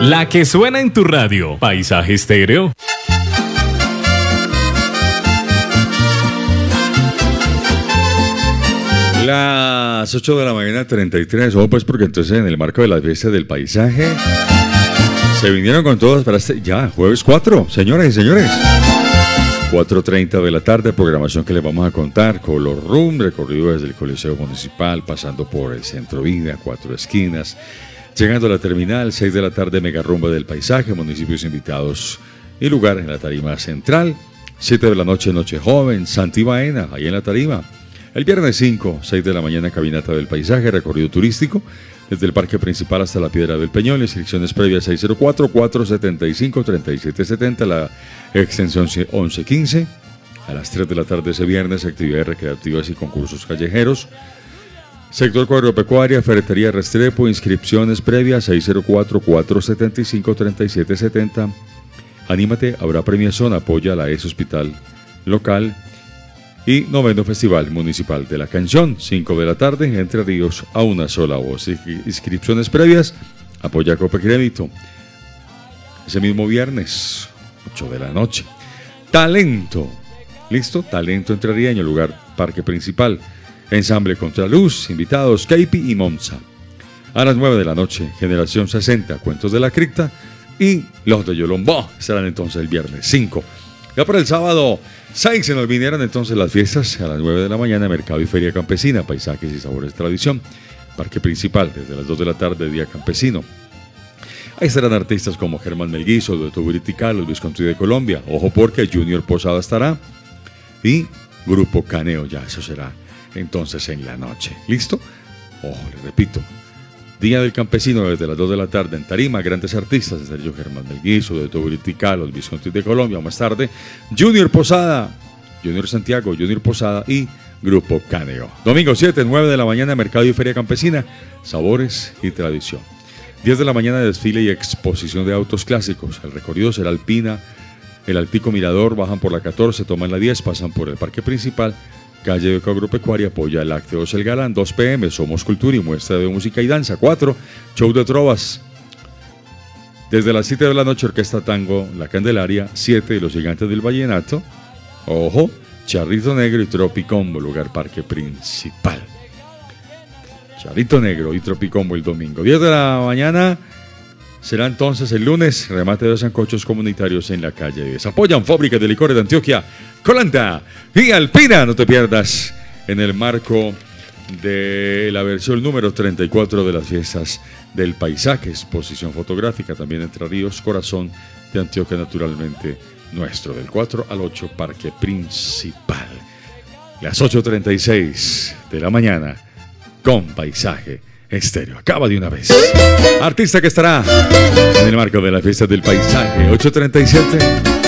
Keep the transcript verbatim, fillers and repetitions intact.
La que suena en tu radio. Paisaje Estéreo. Las ocho de la mañana, treinta y tres. Oh, pues porque entonces en el marco de las fiestas del paisaje se vinieron con todas para este, ya, jueves cuatro, señoras y señores. cuatro treinta de la tarde, programación que les vamos a contar. Color Room, recorrido desde el Coliseo Municipal, pasando por el Centro Vida, Cuatro Esquinas, llegando a la terminal. Seis de la tarde, mega rumba del paisaje, municipios invitados y lugar en la tarima central. Siete de la noche, Noche Joven, Santi Baena, ahí en la tarima. El viernes cinco, seis de la mañana, caminata del paisaje, recorrido turístico, desde el parque principal hasta la Piedra del Peñol. Inscripciones previas seis cero cuatro, cuatro siete cinco, tres siete siete cero, la extensión once quince. A las tres de la tarde ese viernes, actividades recreativas y concursos callejeros. Sector agropecuaria, ferretería Restrepo, inscripciones previas seis cero cuatro, cuatro siete cinco, tres siete siete cero. Anímate, habrá premiación, apoya a la ex hospital local. Y noveno Festival Municipal de la Canción, cinco de la tarde, Entre Ríos a una sola voz. Inscripciones previas, apoya Copa Crédito. Ese mismo viernes, ocho de la noche. Talento, ¿listo? Talento entrerriaño, lugar Parque Principal. Ensamble Contraluz, invitados Keipi y Monza. A las nueve de la noche, Generación sesenta, Cuentos de la Cripta. Y los de Yolombó estarán entonces el viernes cinco. Ya para el sábado seis se nos vinieron entonces las fiestas a las nueve de la mañana, Mercado y Feria Campesina, Paisajes y Sabores Tradición, Parque Principal, desde las dos de la tarde, Día Campesino. Ahí estarán artistas como Germán Melguizo, Dueto Britical, Luis Conti de Colombia, ojo porque Junior Posada estará, y Grupo Caneo, ya eso será entonces en la noche. ¿Listo? Ojo, les repito, Día del Campesino desde las dos de la tarde en Tarima, grandes artistas, Sergio Germán Melguizo, de Tobritica, los Viscontis de Colombia, más tarde, Junior Posada, Junior Santiago, Junior Posada y Grupo Caneo. Domingo siete, nueve de la mañana, Mercado y Feria Campesina, Sabores y Tradición. diez de la mañana, desfile y exposición de autos clásicos. El recorrido será Alpina, el Altico Mirador, bajan por la catorce, toman la diez, pasan por el Parque Principal, Calle de Agropecuaria, apoya Lácteos El Galán. Dos pe eme, Somos Cultura y muestra de música y danza. Cuatro, show de trovas. Desde las siete de la noche, Orquesta Tango La Candelaria. Siete, Los Gigantes del Vallenato. Ojo, Charrito Negro y Tropicombo, lugar Parque Principal. Charrito Negro y Tropicombo el domingo. diez de la mañana. Será entonces el lunes, remate de sancochos comunitarios en la calle diez. Apoyan Fábrica de Licores de Antioquia, Colanta y Alpina. No te pierdas en el marco de la versión número treinta y cuatro de las fiestas del paisaje, exposición fotográfica, también Entre Ríos, corazón de Antioquia, naturalmente nuestro, del cuatro al ocho, Parque Principal. Las ocho treinta y seis de la mañana con Paisaje Estéreo. Acaba de una vez. Artista que estará en el marco de la fiesta del paisaje. ocho treinta y siete.